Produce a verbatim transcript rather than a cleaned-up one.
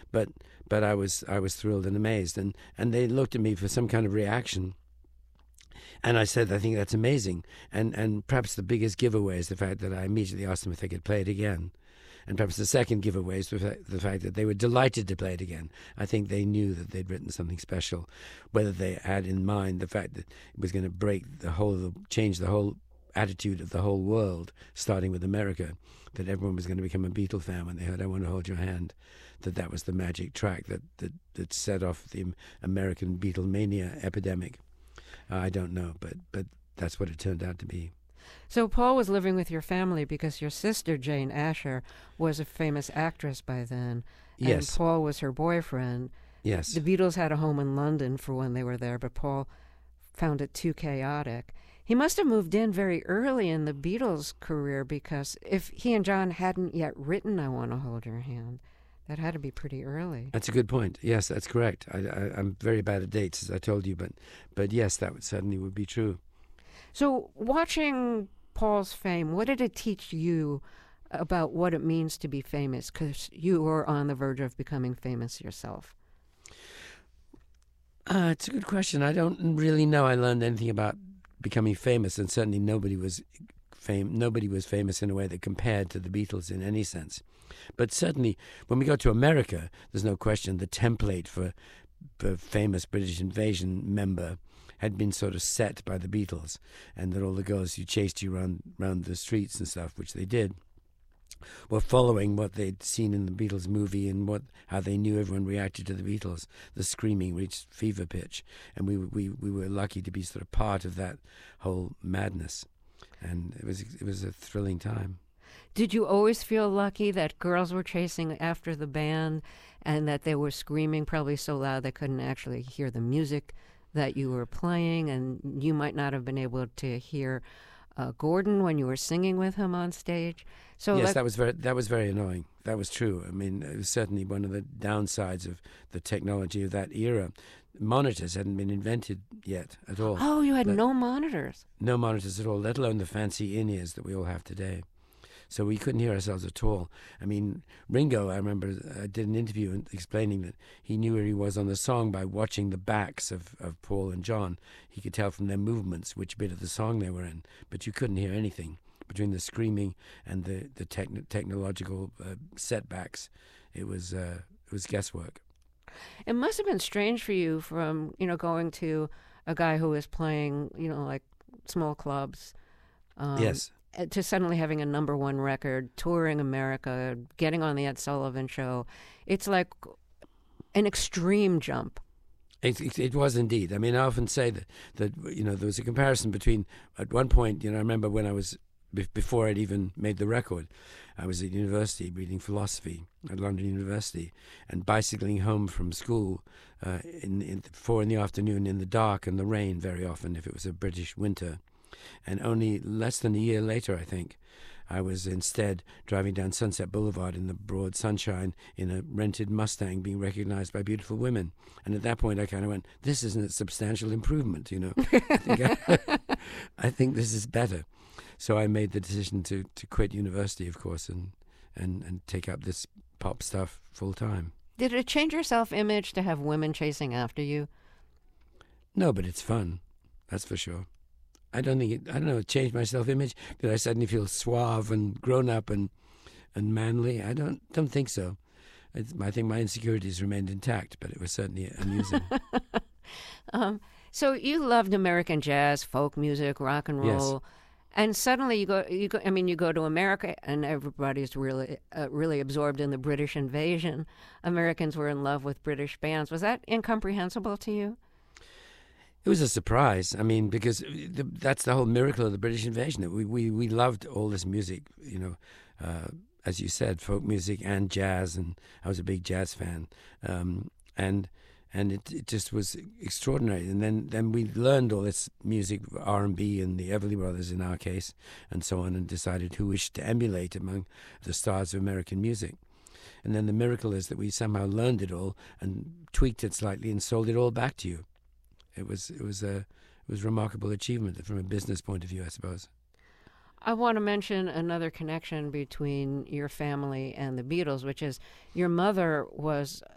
but but I was I was thrilled and amazed, and and they looked at me for some kind of reaction. And I said, I think that's amazing. And and perhaps the biggest giveaway is the fact that I immediately asked them if they could play it again. And perhaps the second giveaway is the fact, the fact that they were delighted to play it again. I think they knew that they'd written something special, whether they had in mind the fact that it was going to break the whole, change the whole attitude of the whole world, starting with America, that everyone was going to become a Beatle fan when they heard I Want to Hold Your Hand, that that was the magic track that, that, that set off the American Beatlemania epidemic. Uh, I don't know, but but that's what it turned out to be. So Paul was living with your family because your sister, Jane Asher, was a famous actress by then. And Yes. Paul was her boyfriend. Yes. The Beatles had a home in London for when they were there, but Paul found it too chaotic. He must have moved in very early in the Beatles' career, because if he and John hadn't yet written I Want to Hold Your Hand, that had to be pretty early. That's a good point. Yes, that's correct. I, I, I'm very bad at dates, as I told you, but but yes, that would certainly would be true. So watching Paul's fame, what did it teach you about what it means to be famous? Because you were on the verge of becoming famous yourself. Uh, it's a good question. I don't really know I learned anything about becoming famous, and certainly nobody was fame. Nobody was famous in a way that compared to the Beatles in any sense. But certainly, when we go to America, there's no question the template for the famous British Invasion member had been sort of set by the Beatles, and that all the girls who chased you around, around the streets and stuff, which they did, were following what they'd seen in the Beatles movie and what how they knew everyone reacted to the Beatles. The screaming reached fever pitch, and we we we were lucky to be sort of part of that whole madness, and it was it was a thrilling time. Did you always feel lucky that girls were chasing after the band and that they were screaming probably so loud they couldn't actually hear the music that you were playing, and you might not have been able to hear uh, Gordon when you were singing with him on stage? So yes, like, that was very that was very annoying. That was true. I mean, it was certainly one of the downsides of the technology of that era. Monitors hadn't been invented yet at all. oh, you had Let- no monitors. No monitors at all, let alone the fancy in-ears that we all have today. So we couldn't hear ourselves at all. I mean, Ringo, I remember, I did an interview explaining that he knew where he was on the song by watching the backs of, of Paul and John. He could tell from their movements which bit of the song they were in, but you couldn't hear anything between the screaming and the, the techn- technological uh, setbacks. It was uh, it was guesswork. It must have been strange for you from, you know, going to a guy who was playing, you know, like small clubs. Um, Yes. uh, to suddenly having a number one record, touring America, getting on the Ed Sullivan Show. It's like an extreme jump. It, it, it was indeed. I mean, I often say that, that, you know, there was a comparison between, at one point, you know, I remember when I was, be- before I'd even made the record, I was at university reading philosophy at London University and bicycling home from school uh, in, in four in the afternoon in the dark and the rain very often if it was a British winter. And only less than a year later, I think, I was instead driving down Sunset Boulevard in the broad sunshine in a rented Mustang being recognized by beautiful women. And at that point, I kind of went, this isn't a substantial improvement, you know. I think, I, I think this is better. So I made the decision to, to quit university, of course, and, and, and take up this pop stuff full time. Did it change your self-image to have women chasing after you? No, but it's fun. That's for sure. I don't think it, I don't know, it changed my self-image. Did I suddenly feel suave and grown up and and manly? I don't don't think so. It's, I think my insecurities remained intact, but it was certainly amusing. um, so you loved American jazz, folk music, rock and roll. Yes. And suddenly you go, you go. I mean, you go to America, and everybody's really, uh, really absorbed in the British invasion. Americans were in love with British bands. Was that incomprehensible to you? It was a surprise. I mean, because the, that's the whole miracle of the British invasion. That we, we, we loved all this music, you know, uh, as you said, folk music and jazz, and I was a big jazz fan, um, and and it, it just was extraordinary. And then, then we learned all this music, R and B and the Everly Brothers in our case, and so on, and decided who we should to emulate among the stars of American music. And then the miracle is that we somehow learned it all and tweaked it slightly and sold it all back to you. It was it was a it was a remarkable achievement from a business point of view, I suppose. I want to mention another connection between your family and the Beatles, which is your mother was